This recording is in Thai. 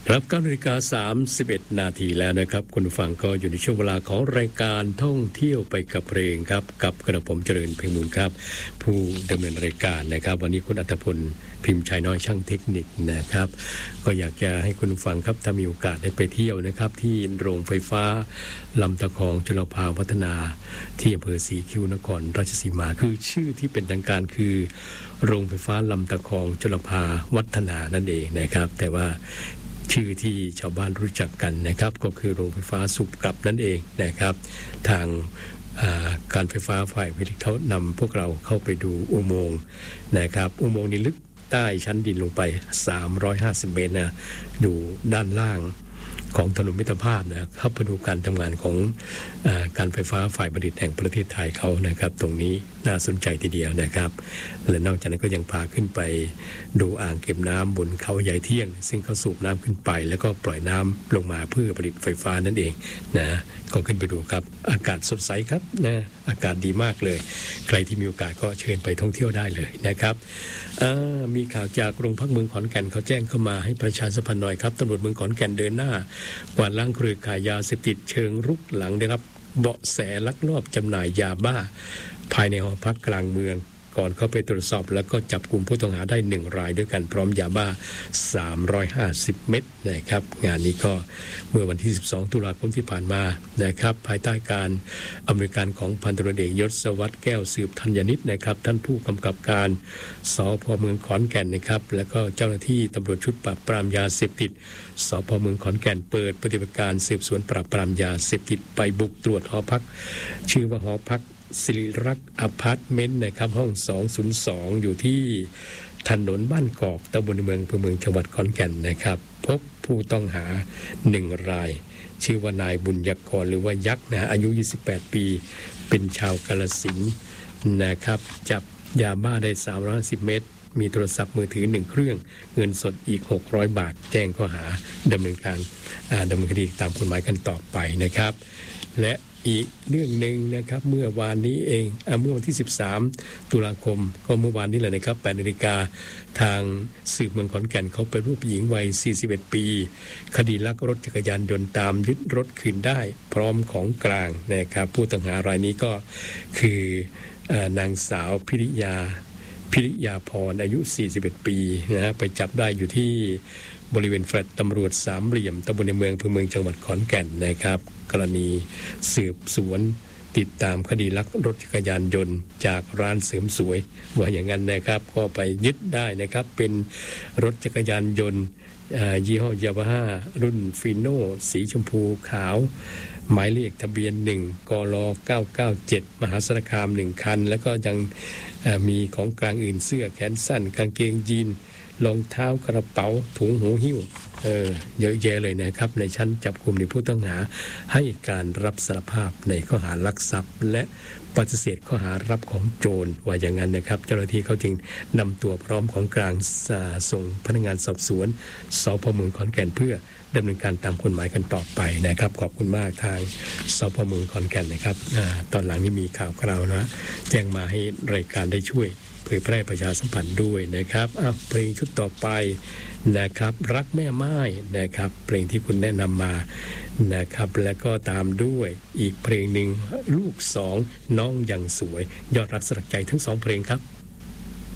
ครับ9:31 นาทีแล้วนะครับคุณผู้ฟังก็อยู่ในช่วงเวลาของรายการท่องเที่ยวไปกับเพลงครับกับกระผมเจริญเพ็งมูลครับผู้ดำเนินรายการนะครับวันนี้คุณอัธพลพิมพ์ชัยน้อยช่างเทคนิคนะครับก็อยากจะให้คุณผู้ฟังครับถ้ามีโอกาสได้ไปเที่ยวนะครับที่โรงไฟฟ้าลำตะคองชลภาวัฒนาที่อำเภอศรีคิ้วนครราชสีมาคือชื่อที่เป็นทางการคือโรงไฟฟ้าลำตะคองชลภาวัฒนานั่นเองนะครับแต่ว่าชื่อที่ชาวบ้านรู้จักกันนะครับก็คือโรงไฟฟ้าสูบกลับนั่นเองนะครับทางการไฟฟ้าฝ่ายผลิตเขานำพวกเราเข้าไปดูอุโมงค์นะครับอุโมงค์นี้ลึกใต้ชั้นดินลงไป350 เมตรนะดูด้านล่างของถนนมิตรภาพนะเข้าไปดูการทำงานของการไฟฟ้าฝ่ายผลิตแห่งประเทศไทยเขานะครับตรงนี้น่าสนใจทีเดียวนะครับและนอกจากนั้นก็ยังพาขึ้นไปดูอ่างเก็บน้ำบนเขาใหญ่เที่ยงซึ่งเขาสูบน้ำขึ้นไปแล้วก็ปล่อยน้ำลงมาเพื่อผลิตไฟฟ้านั่นเองนะก็ขึ้นไปดูครับอากาศสดใสครับนะอากาศดีมากเลยใครที่มีโอกาสก็เชิญไปท่องเที่ยวได้เลยนะครับมีข่าวจากโรงพักเมืองขอนแก่นเขาแจ้งเข้ามาให้ประชาสัมพันธ์หน่อยครับตำรวจเมืองขอนแก่นเดินหน้ากวาดล้างเครือข่ายยาเสพติดเชิงรุกหลังได้รับเบาะแสลักลอบจำหน่ายยาบ้าภายในหอพักกลางเมืองก่อนเข้าไปตรวจสอบแล้วก็จับกลุ่มผู้ต้องหาได้1 รายด้วยกันพร้อมยาบ้า350 เม็ดนะครับงานนี้ก็เมื่อวันที่12 ตุลาคมที่ผ่านมานะครับภายใต้การอำนวยการของพันตำรวจเอกยศวัฒน์แก้วสืบธัญนิตนะครับท่านผู้กำกับการสพ.เมืองขอนแก่นนะครับแล้วก็เจ้าหน้าที่ตำรวจชุดปราบปรามยาเสพติดสพ.เมืองขอนแก่นเปิดปฏิบัติการสืบสวนปราบปรามยาเสพติดไปบุกตรวจหอพักชื่อว่าหอพักศิริรักษ์อพาร์ตเมนต์นะครับห้อง202อยู่ที่ถนนบ้านกอกตำบลเมืองอำเภอเมืองจังหวัดขอนแก่นนะครับพบผู้ต้องหา1 รายชื่อว่านายบุญยกรหรือว่ายักษ์นะอายุ28 ปีเป็นชาวกาฬสินธุ์นะครับจับยาบ้าได้350 เม็ดมีโทรศัพท์มือถือ1 เครื่องเงินสดอีก600 บาทแจ้งข้อหาดำเนินคดีตามกฎหมายกันต่อไปนะครับและอีกเรื่องหนึ่งนะครับเมื่อวานนี้เองเมื่อวันที่13 ตุลาคมก็เมื่อวานนี้แหละนะครับ8 นาฬิกาทางสืบเมืองขอนแก่นเขาไปรวบหญิงวัย41 ปีคดีลักรถจักรยานยนต์ตามยึดรถคืนได้พร้อมของกลางนะครับผู้ต้องหารายนี้ก็คือนางสาวพิริยาพรอายุ41 ปีนะไปจับได้อยู่ที่บริเวณแฟลตตำรวจสามเหลี่ยมตำบลในเมืองอำเภอเมืองจังหวัดขอนแก่นนะครับกรณีสืบสวนติดตามคดีลักรถจักรยานยนต์จากร้านเสริมสวยว่าอย่างนั้นนะครับก็ไปยึดได้นะครับเป็นรถจักรยานยนต์ยี่ห้อยามาฮ่ารุ่นฟีโน่สีชมพูขาวหมายเลขทะเบียน1กล997มหาสารคาม1 คันแล้วก็ยังมีของกลางอื่นเสื้อแขนสั้นกางเกงยีนรองเท้ากระเป๋าถุงหูหิ้วเยอะแยะเลยนะครับในชั้นจับกุมในผู้ต้องหาให้การรับสารภาพในข้อหาลักทรัพย์และปฏิเสธข้อหารับของโจรว่าอย่างนั้นนะครับเจ้าหน้าที่เขาจึงนำตัวพร้อมของกลางส่งพนักงานสอบสวนสพ.เมืองขอนแก่นเพื่อดำเนินการตามกฎหมายกันต่อไปนะครับขอบคุณมากทางสพ.เมืองขอนแก่นนะครับตอนหลังนี้มีข่าวคราวนะแจ้งมาให้รายการได้ช่วยเผยแพร่ประชาสัมพันธ์ด้วยนะครับเพลงชุดต่อไปนะครับรักแม่ไม้นะครับเพลงที่คุณแนะนำมานะครับแล้วก็ตามด้วยอีกเพลงหนึ่งลูก2น้องยังสวยยอดรักสลักใจทั้ง2 เพลงครับ